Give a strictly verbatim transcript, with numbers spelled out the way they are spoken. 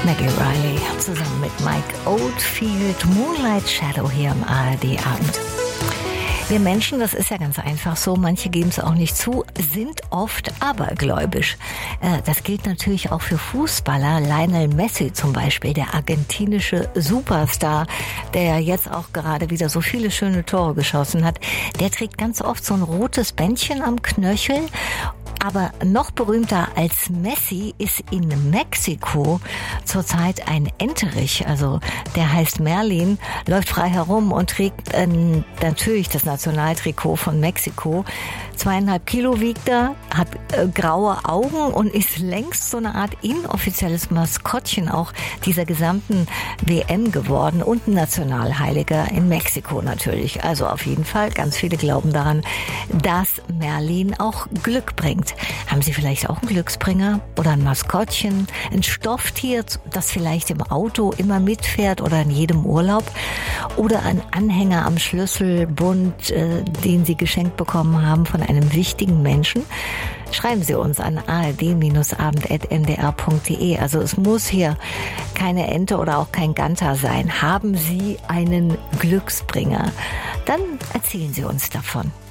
Maggie Riley zusammen mit Mike Oldfield, Moonlight Shadow hier im A R D-Abend. Wir Menschen, das ist ja ganz einfach so, manche geben es auch nicht zu, sind oft abergläubisch. Das gilt natürlich auch für Fußballer. Lionel Messi zum Beispiel, der argentinische Superstar, der jetzt auch gerade wieder so viele schöne Tore geschossen hat, der trägt ganz oft so ein rotes Bändchen am Knöchel. Aber noch berühmter als Messi ist in Mexiko zurzeit ein Enterich, also der heißt Merlin, läuft frei herum und trägt äh, natürlich das Nationaltrikot von Mexiko. Zweieinhalb Kilo wiegt er, hat äh, graue Augen und ist längst so eine Art inoffizielles Maskottchen auch dieser gesamten W M geworden und ein Nationalheiliger in Mexiko natürlich. Also auf jeden Fall, ganz viele glauben daran, dass Merlin auch Glück bringt. Haben Sie vielleicht auch einen Glücksbringer oder ein Maskottchen, ein Stofftier, das vielleicht im Auto immer mitfährt oder in jedem Urlaub? Oder ein Anhänger am Schlüsselbund, äh, den Sie geschenkt bekommen haben von einem wichtigen Menschen? Schreiben Sie uns an a r d abend at n d r punkt d e. Also es muss hier keine Ente oder auch kein Ganter sein. Haben Sie einen Glücksbringer? Dann erzählen Sie uns davon.